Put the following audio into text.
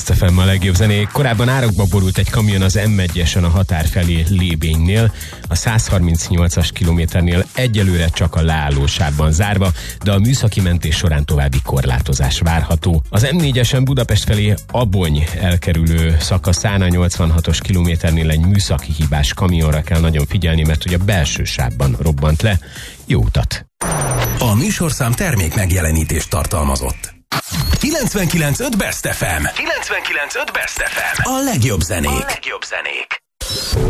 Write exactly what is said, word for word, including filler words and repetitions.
Best ef em a legjobb zenék. Korábban árokba borult egy kamion az em egyesen a határ felé Lébénynél. A száz harmincnyolcas kilométernél egyelőre csak a leállósávban zárva, de a műszaki mentés során további korlátozás várható. Az em négyesen Budapest felé Abony elkerülő szakaszán a nyolcvanhatos kilométernél egy műszaki hibás kamionra kell nagyon figyelni, mert ugye a belső sávban robbant le. Jó utat! A műsorszám termék megjelenítést tartalmazott. kilencvenkilenc pont öt Best ef em. kilencvenkilenc pont öt Best ef em. A legjobb zenék. A legjobb zenék.